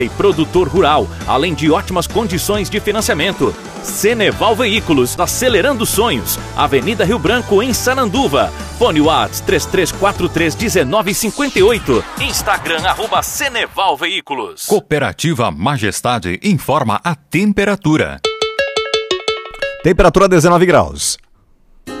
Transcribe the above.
e produtor rural, além de ótimas condições de financiamento. Ceneval Veículos, acelerando sonhos. Avenida Rio Branco, em Sananduva. Fone WhatsApp 3343-1958. Instagram, @Ceneval Veículos. Cooperativa Majestade informa a temperatura. Temperatura 19 graus.